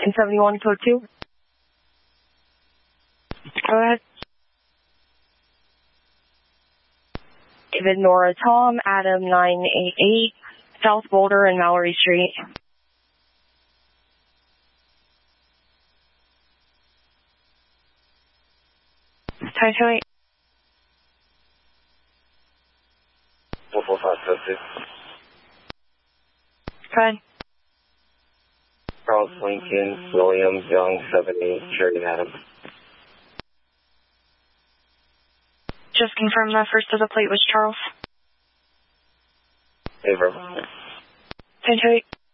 971 code 2. Go ahead. David, Nora, Tom, Adam 988, South Boulder and Mallory Street. Type 445 Go ahead. Charles Lincoln, Williams, Young, 78, Cherry Adam. Just confirm the first of the plate was Charles. Favor. Type